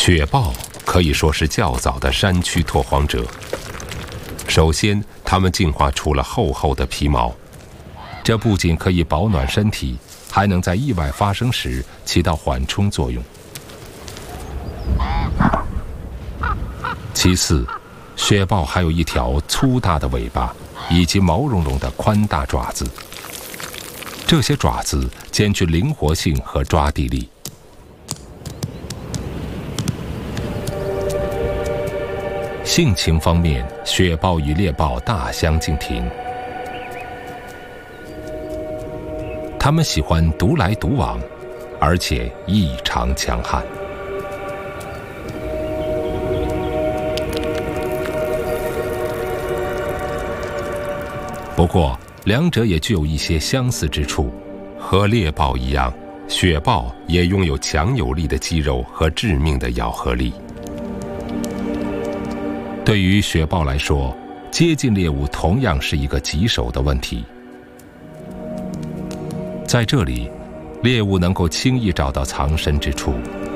雪豹可以说是较早的山区拓荒者。首先，它们进化出了厚厚的皮毛，这不仅可以保暖身体，还能在意外发生时起到缓冲作用。其次，雪豹还有一条粗大的尾巴以及毛茸茸的宽大爪子，这些爪子兼具灵活性和抓地力。性情方面，雪豹与猎豹大相径庭。它们喜欢独来独往，而且异常强悍。不过，两者也具有一些相似之处。和猎豹一样，雪豹也拥有强有力的肌肉和致命的咬合力。对于雪豹来说，接近猎物同样是一个棘手的问题。在这里，猎物能够轻易找到藏身之处，